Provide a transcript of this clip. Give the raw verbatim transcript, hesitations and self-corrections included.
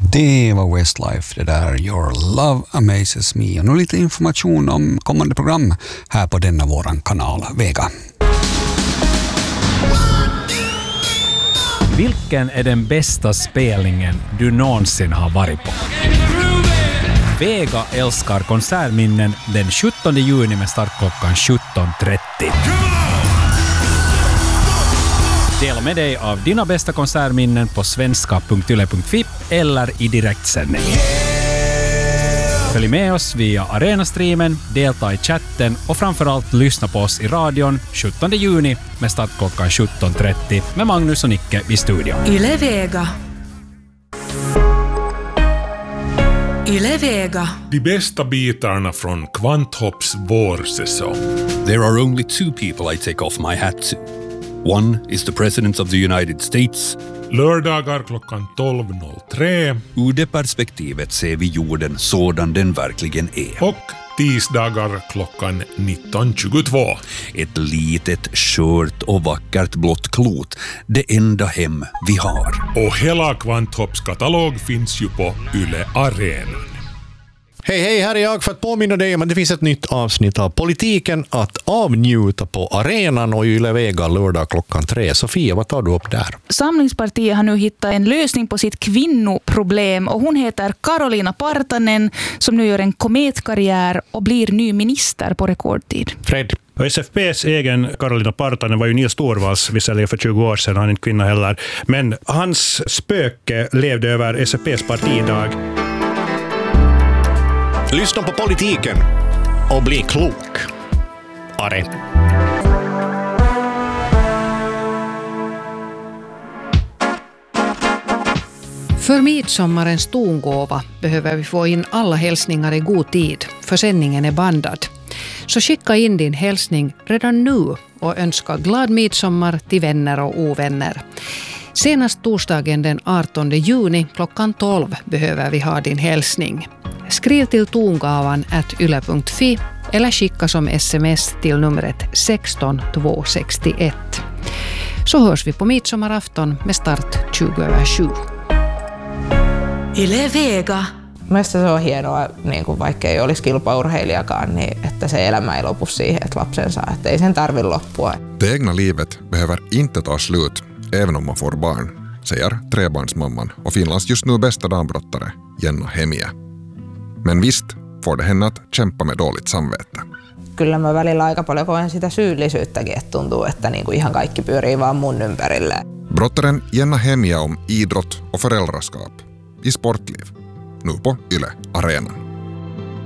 Det var Westlife, det där Your Love Amazes Me. Och nu lite information om kommande program här på denna våran kanal Vega. Vilken är den bästa spelningen du någonsin har varit på? Vega älskar konsertminnen den sjuttonde juni med start klockan sjutton trettio. Dela med dig av dina bästa konsertminnen på svenska punkt yle punkt fi eller i direktsändning. Följ med oss via Arena-streamen, delta i chatten och framförallt lyssna på oss i radion sjuttonde juni med start klockan sjutton trettio med Magnus och Nicke i studion. Yle Vega. Yle Vega. De bästa bitarna från Kvanthopps vårsäsong. There are only two people I take off my hat to. One is the President of the United States. Lördagar klockan tolv noll tre. Ur det perspektivet ser vi jorden sådan den verkligen är. Och tisdagar klockan nitton tjugotvå. Ett litet, skört och vackert blått klot. Det enda hem vi har. Och hela Kvanthopps katalog finns ju på Yle Arenan. Hej, hej, här är jag för att påminna dig om att det finns ett nytt avsnitt av Politiken att avnjuta på Arenan och Yle Vega lördag klockan tre. Sofia, vad tar du upp där? Samlingspartiet har nu hittat en lösning på sitt kvinnoproblem och hon heter Karolina Partanen som nu gör en kometkarriär och blir ny minister på rekordtid. Fred? Och S F P:s egen Karolina Partanen var ju Nils Torvalds visserligen för tjugo år sedan, han är inte kvinna heller. Men hans spöke levde över S F P:s partidag. Lyssna på Politiken och bli klok. Are. För midsommarens tongåva behöver vi få in alla hälsningar i god tid, för sändningen är bandad. Så skicka in din hälsning redan nu och önska glad midsommar till vänner och ovänner. Senast torsdagen den artonde juni klockan tolv behöver vi ha din hälsning. Skriv till tongavan at yle punkt fi eller skicka som sms till numret sexton tvåhundrasextioett. Så hörs vi på midsommarafton med start tjugo över sju. Yle Vega. Mielestäni se on hienoa, niin kuin vaikka ei olisi kilpaurheilijakaan, niin että se elämä ei lopu siihen, että lapsen saa. Että ei sen tarvitse loppua. Det egna livet behöver inte ta slut, även om man får barn, säger trebarnsmamman och Finlands just nu bästa dambrottare, Jenna Hemiä. Men visst får det henne att kämpa med dåligt samvete. Kyllä mä välillä aika paljon koen sitä syyllisyyttäkin, että tuntuu, että niin kuin ihan kaikki pyörii vaan mun ympärille. Brottaren Jenna Hemiä om idrott och föräldraskap i Sportliv. Nu på Yle Arenan.